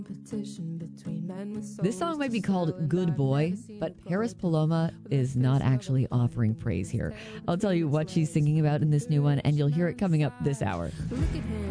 This song might be called Good Boy, but Paris Paloma is not actually offering praise here. I'll tell you what she's singing about in this new one, and you'll hear it coming up this hour. Look at him.